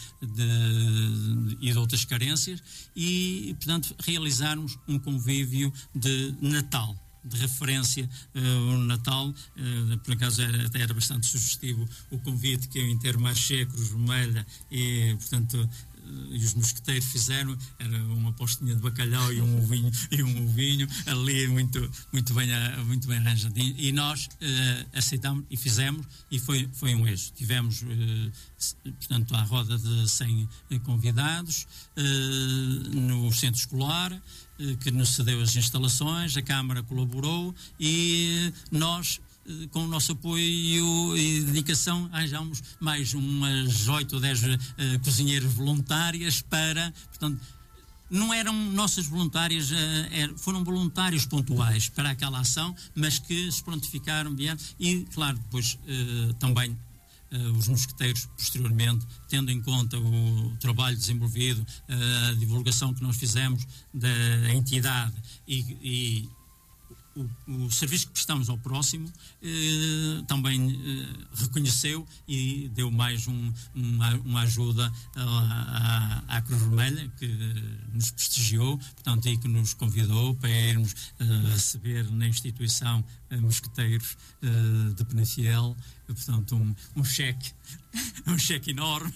de, e de outras carências, e, portanto, realizarmos um convívio de Natal, de referência uh, o Natal. Uh, por acaso era, até era bastante sugestivo o convite que o Intermarché, Cruz Vermelha e, portanto, uh, e os mosqueteiros fizeram. Era uma postinha de bacalhau e um ovinho, e um ovinho ali muito, muito bem, muito bem arranjadinho, e nós uh, aceitámos e fizemos, e foi, foi um êxito. Tivemos uh, portanto à roda de cem convidados uh, no centro escolar, que nos cedeu as instalações, a Câmara colaborou, e nós, com o nosso apoio e dedicação, arranjámos mais umas oito ou dez uh, cozinheiras voluntárias para, portanto, não eram nossas voluntárias, uh, er, foram voluntários pontuais para aquela ação, mas que se prontificaram, vieram, e claro, depois uh, também Uh, os mosqueteiros, posteriormente, tendo em conta o trabalho desenvolvido, uh, a divulgação que nós fizemos da entidade e, e o, o serviço que prestamos ao próximo, uh, também uh, reconheceu e deu mais um, uma, uma ajuda à, à, à Cruz Vermelha, que nos prestigiou, portanto, e que nos convidou para irmos uh, receber na instituição uh, mosqueteiros uh, de Penafiel, portanto, um, um cheque, um cheque enorme,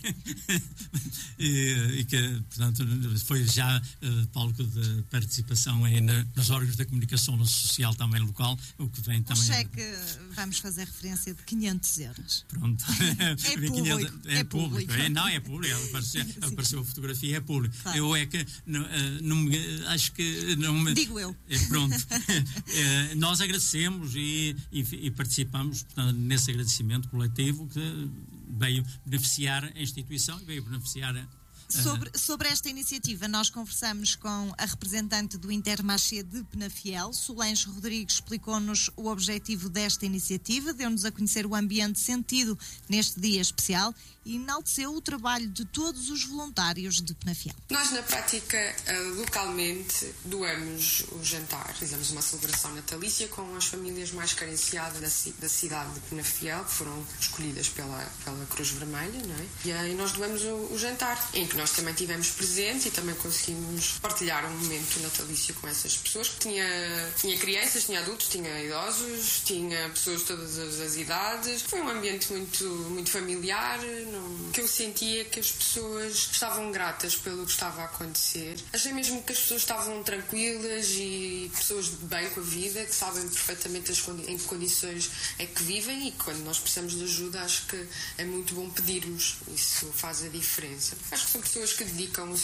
e, e que, portanto, foi já uh, palco de participação aí na, nos órgãos da comunicação social também local, o que vem também... Um cheque, vamos fazer referência de quinhentos euros. Pronto. É público. É, é público. público. É, não, é público. Apareceu, apareceu a fotografia, é público. Claro. Eu é que, não, não me, acho que... Não me, Digo eu. É, pronto. É, nós agradecemos e, e, e participamos, portanto, nesse agradecimento coletivo que veio beneficiar a instituição e veio beneficiar a, Sobre, sobre esta iniciativa, nós conversamos com a representante do Intermarché de Penafiel. Solange Rodrigues explicou-nos o objetivo desta iniciativa, deu-nos a conhecer o ambiente sentido neste dia especial e enalteceu o trabalho de todos os voluntários de Penafiel. Nós, na prática, localmente, doamos o jantar. Fizemos uma celebração natalícia com as famílias mais carenciadas da cidade de Penafiel, que foram escolhidas pela, pela Cruz Vermelha, não é? E aí nós doamos o, o jantar, em que nós também tivemos presente e também conseguimos partilhar um momento natalício com essas pessoas. Tinha, tinha crianças, tinha adultos, tinha idosos, tinha pessoas de todas as, as idades. Foi um ambiente muito, muito familiar. O que eu sentia é que as pessoas estavam gratas pelo que estava a acontecer. Achei mesmo que as pessoas estavam tranquilas e pessoas de bem com a vida, que sabem perfeitamente as condi- em que condições é que vivem, e quando nós precisamos de ajuda, acho que é muito bom pedirmos. Isso faz a diferença. Acho que são pessoas que dedicam o